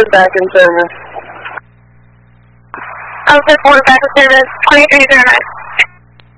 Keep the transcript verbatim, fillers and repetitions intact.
is back in service. Alpha four back in service, twenty-three zero nine.